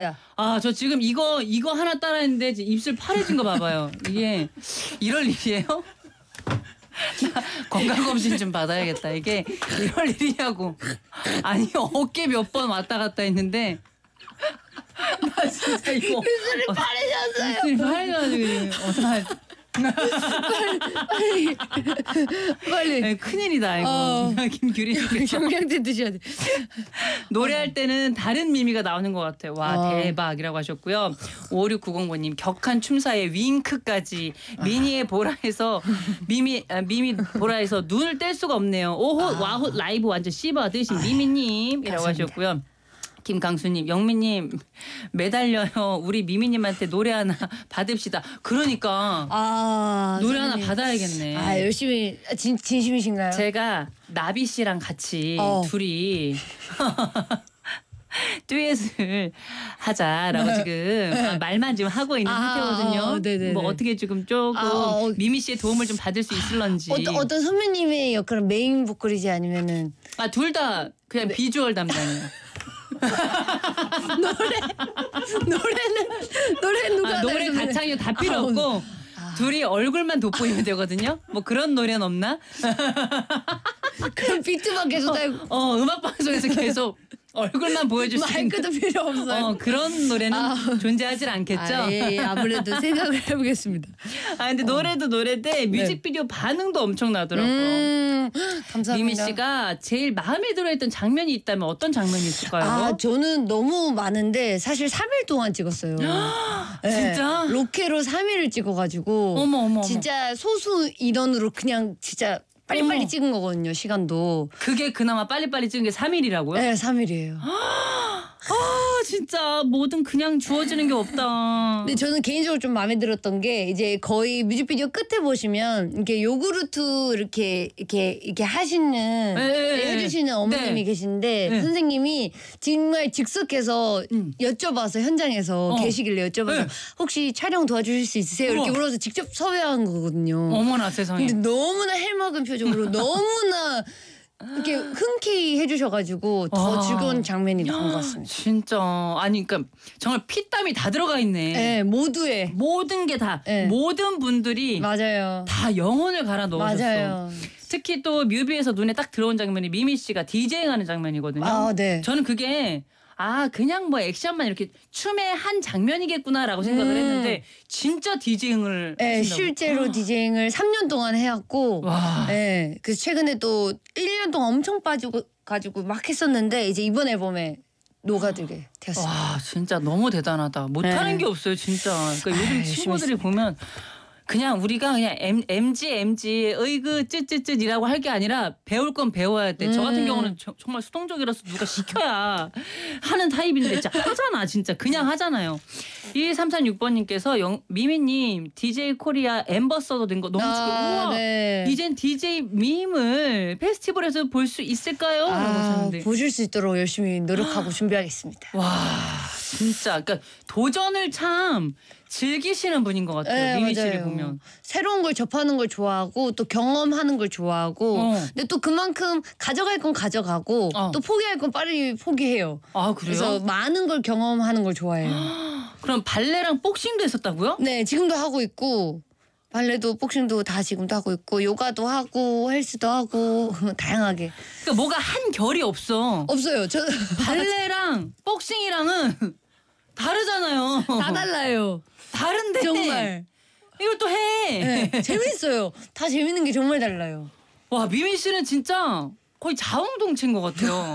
아, 저 지금 이거 하나 따라했는데 입술 파래진 거 봐봐요. 이게 이럴 일이에요? 건강검진 좀 받아야겠다. 이게 이럴 일이냐고. 아니, 어깨 몇 번 왔다 갔다 했는데 나 진짜 이거 입술이 파래졌어요. 입술이 파래져가지고 어떡하지? 빨리. 네, 큰일이다 이거. 김규리님께서 영양제 드셔야 돼. 노래할 때는 다른 미미가 나오는 것 같아요. 와 대박이라고 하셨고요. 5690번님 격한 춤사에 윙크까지 미니의 보라에서 미미 보라에서 눈을 뗄 수가 없네요. 오호 와호 라이브 완전 씹어 드신 미미님이라고 하셨고요. 김강수님, 영미님 매달려요. 우리 미미님한테 노래 하나 받읍시다. 그러니까 노래 하나 받아야겠네. 열심히 진심이신가요? 제가 나비 씨랑 같이 둘이 듀엣을 하자라고 지금 말만 지금 하고 있는 상태거든요. 네네네. 뭐 어떻게 지금 조금 미미 씨의 도움을 좀 받을 수 있을런지. 어떤 선배님의 역할은 메인 보컬이지 아니면은 둘 다 그냥 비주얼 담당이에요. 노래는 누가 노래 가창이 다 필요 없고 둘이 얼굴만 돋보이면 되거든요. 뭐 그런 노래는 없나? 그럼 비트만 계속 달고 음악 방송에서 계속 얼굴만 보여줄 수 있는 마이크도 필요 없어요. 그런 노래는 존재하질 않겠죠. 아무래도 생각을 해보겠습니다. 근데 노래도 노래인데 뮤직비디오 반응도 엄청나더라고요. 감사합니다. 미미 씨가 제일 마음에 들어했던 장면이 있다면 어떤 장면이 있을까요? 저는 너무 많은데 사실 3일 동안 찍었어요. 진짜? 로케로 3일을 찍어가지고 어머. 진짜 소수 인원으로 그냥 진짜 빨리빨리 찍은 거거든요. 시간도. 그게 그나마 빨리빨리 찍은 게 3일이라고요? 네, 3일이에요. 진짜 뭐든 그냥 주어지는 게 없다. 근데 저는 개인적으로 좀 마음에 들었던 게 이제 거의 뮤직비디오 끝에 보시면 이렇게 요구르트 이렇게 하시는 해주시는 어머님이 계신데 선생님이 정말 즉석해서 여쭤봐서 현장에서 계시길래 여쭤봐서 혹시 촬영 도와주실 수 있으세요? 이렇게 물어서 직접 섭외한 거거든요. 어머나 세상에. 근데 너무나 헬먹은 표정으로 너무나 이렇게 흔쾌히 해주셔가지고 더 즐거운 장면이 나온 것 같습니다. 진짜 아니 그러니까 정말 피땀이 다 들어가 있네. 네, 모두에 모든 게 다 모든 분들이 맞아요. 다 영혼을 갈아 넣으셨어. 맞아요. 특히 또 뮤비에서 눈에 딱 들어온 장면이 미미 씨가 디제잉하는 장면이거든요. 네. 저는 그게 그냥 뭐 액션만 이렇게 춤의 한 장면이겠구나라고 생각을 했는데 진짜 디제잉을 하신다고. 실제로 디제잉을 3년 동안 해왔고 그래서 최근에 또 1년 동안 엄청 빠지고 막 했었는데 이제 이번 앨범에 녹아들게 되었습니다. 와 진짜 너무 대단하다. 못하는 게 없어요 진짜. 그러니까 요즘 친구들이 보면 그냥 우리가 그냥 MG 어이그 쯧쯧쯧이라고 할 게 아니라 배울 건 배워야 돼. 저 같은 경우는 정말 수동적이라서 누가 시켜야 하는 타입인데 진짜 하잖아 진짜 그냥 하잖아요. 12336번님께서 미미님 DJ 코리아 앰버서더 된 거 너무 축하해요. 우와 이젠 DJ 밈을 페스티벌에서 볼 수 있을까요? 보실 수 있도록 열심히 노력하고 준비하겠습니다. 와 진짜 그러니까 도전을 참 즐기시는 분인 것 같아요. 미미 씨를 보면. 새로운 걸 접하는 걸 좋아하고 또 경험하는 걸 좋아하고 근데 또 그만큼 가져갈 건 가져가고 또 포기할 건 빨리 포기해요. 그래요? 그래서 많은 걸 경험하는 걸 좋아해요. 그럼 발레랑 복싱도 했었다고요? 네, 지금도 하고 있고 발레도 복싱도 다 지금도 하고 있고 요가도 하고 헬스도 하고 다양하게. 그러니까 뭐가 한 결이 없어. 없어요. 저 발레랑 복싱이랑은 다르잖아요. 다 달라요. 다른데 정말 이걸 또 해. 네, 재밌어요. 다 재밌는 게 정말 달라요. 와 미미 씨는 진짜 거의 자웅동체인 것 같아요.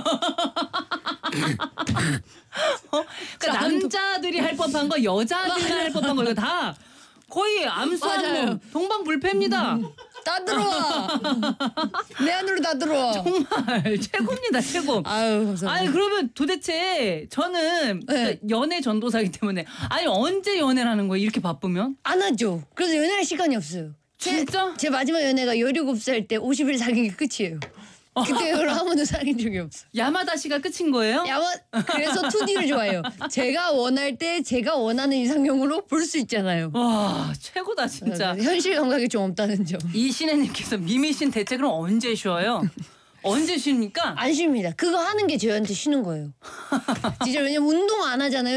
그러니까 남자들이 할 법한 거 여자들이 할 법한 거 이거 다 거의 암수하는 동방불패입니다. 다 들어와. 내 안으로 다 들어와. 정말 최고입니다 최고. 아유 감사합니다. 그러면 도대체 저는 연애 전도사이기 때문에 언제 연애를 하는 거예요 이렇게 바쁘면? 안 하죠. 그래서 연애할 시간이 없어요. 진짜? 제 마지막 연애가 17살 때 50일 사귄 게 끝이에요. 그때 이후로 한 번도 사귄 적이 없어. 야마다 씨가 끝인 거예요? 그래서 2D를 좋아해요. 제가 원할 때 제가 원하는 이상형으로 볼 수 있잖아요. 와 최고다 진짜. 현실 감각이 좀 없다는 점. 이신혜님께서 미미 씨는 대체 그럼 언제 쉬어요? 언제 쉽니까? 안 쉽니다. 그거 하는 게 저희한테 쉬는 거예요. 진짜 왜냐면 운동 안 하잖아요.